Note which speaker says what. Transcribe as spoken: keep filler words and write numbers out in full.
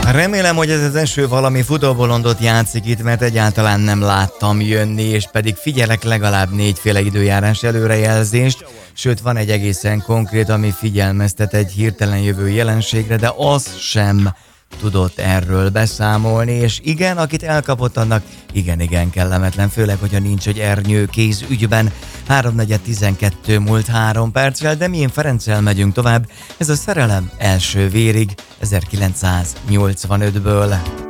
Speaker 1: Remélem, hogy ez az eső valami futóbolondot játszik itt, mert egyáltalán nem láttam jönni, és pedig figyelek legalább négyféle időjárás előrejelzést, sőt van egy egészen konkrét, ami figyelmeztet egy hirtelen jövő jelenségre, de az sem tudott erről beszámolni, és igen, akit elkapott, annak igen-igen kellemetlen, főleg, hogyha nincs egy ernyő kéz ügyben. háromnegyed tizenkettő múlt három perccel, de mi én Ferenccel megyünk tovább. Ez a Szerelem első vérig ezerkilencszáznyolcvanötből.